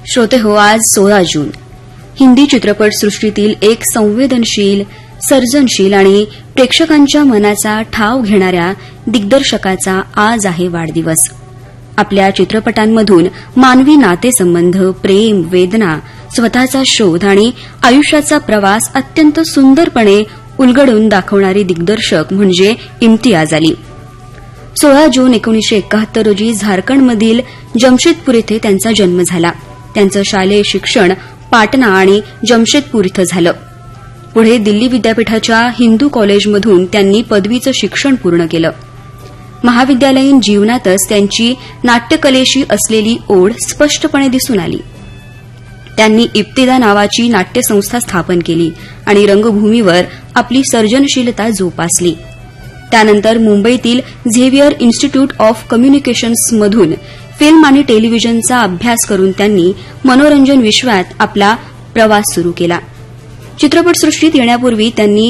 श्रोते हो, आज 16 जून हिंदी चित्रपटसृष्टीतील एक संवेदनशील, सर्जनशील आणि प्रेक्षकांच्या मनाचा ठाव घेणाऱ्या दिग्दर्शकाचा आज आहे वाढदिवस. आपल्या चित्रपटांमधून मानवी नातेसंबंध, प्रेम, वेदना, स्वतःचा शोध आणि आयुष्याचा प्रवास अत्यंत सुंदरपणे उलगडून दाखवणारी दिग्दर्शक म्हणजे इम्तियाज अली. 16 जून 1971 रोजी झारखंडमधील जमशेदपूर इथे त्यांचा जन्म झाला. त्यांचं शालेय शिक्षण पाटणा आणि जमशेदपूर इथं झालं. पुढे दिल्ली विद्यापीठाच्या हिंदू कॉलेजमधून त्यांनी पदवीचं शिक्षण पूर्ण केलं. महाविद्यालयीन जीवनातच त्यांची नाट्यकलेशी असलेली ओढ स्पष्टपणे दिसून आली. त्यांनी इब्तिदा नावाची नाट्यसंस्था स्थापन केली आणि रंगभूमीवर आपली सर्जनशीलता जोपासली. त्यानंतर मुंबईतील झेवियर इन्स्टिट्यूट ऑफ कम्युनिकेशन्समधून फिल्म आणि टेलिव्हिजनचा अभ्यास करून त्यांनी मनोरंजन विश्वात आपला प्रवास सुरू केला. चित्रपटसृष्टीत येण्यापूर्वी त्यांनी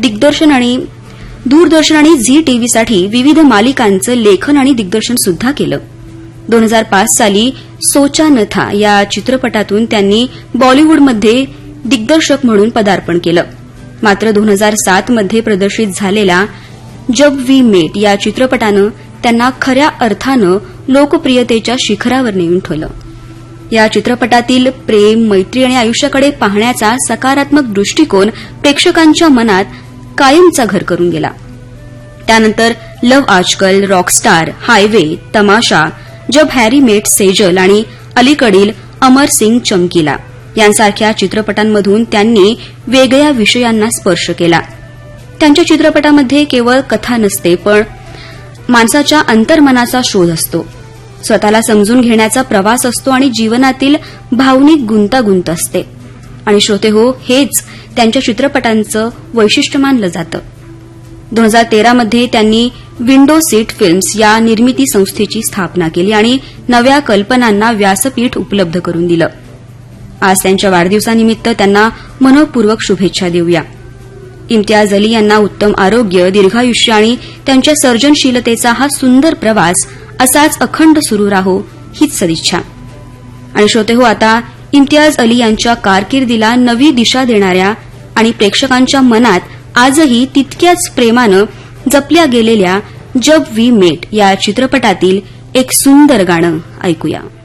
दूरदर्शन आणि झी टीव्हीसाठी विविध मालिकांचं लेखन आणि दिग्दर्शन सुद्धा केलं. 2005 साली सोचा न था या चित्रपटातून त्यांनी बॉलिवूडमध्ये दिग्दर्शक म्हणून पदार्पण केलं. मात्र 2007 मध्ये प्रदर्शित झालेल्या जब वी मेट या चित्रपटानं त्यांना खऱ्या अर्थानं लोकप्रियतेच्या शिखरावर नेऊन ठेवलं. या चित्रपटातील प्रेम, मैत्री आणि आयुष्याकडे पाहण्याचा सकारात्मक दृष्टिकोन प्रेक्षकांच्या मनात कायमचा घर करून गेला. त्यानंतर लव्ह आजकल, रॉकस्टार, हायवे, तमाशा, जब हॅरी मेट सेजल आणि अलीकडील अमर सिंग चमकीला यांसारख्या चित्रपटांमधून त्यांनी वेगळ्या विषयांना स्पर्श केला. त्यांच्या चित्रपटामध्ये केवळ कथा नसते, पण माणसाच्या अंतर्मनाचा शोध असतो, स्वतःला समजून घेण्याचा प्रवास असतो आणि जीवनातील भावनिक गुंतागुंत असते. आणि श्रोते हो, हेच त्यांच्या चित्रपटांचं वैशिष्ट्य मानलं जातं. 2013 मध्ये त्यांनी विंडो सीट फिल्म्स या निर्मिती संस्थेची स्थापना केली आणि नव्या कल्पनांना व्यासपीठ उपलब्ध करून दिलं. आज त्यांच्या वाढदिवसानिमित्त त्यांना मनःपूर्वक शुभेच्छा देऊया. इम्तियाज अली यांना उत्तम आरोग्य, दीर्घायुष्य आणि त्यांच्या सर्जनशीलतेचा हा सुंदर प्रवास असाच अखंड सुरू राहो हीच सदिच्छा. आणि श्रोते हो, आता इम्तियाज अली यांच्या कारकिर्दीला नवी दिशा देणाऱ्या आणि प्रेक्षकांच्या मनात आजही तितक्याच प्रेमानं जपल्या गेलेल्या जब वी मेट या चित्रपटातील एक सुंदर गाणं ऐकूया.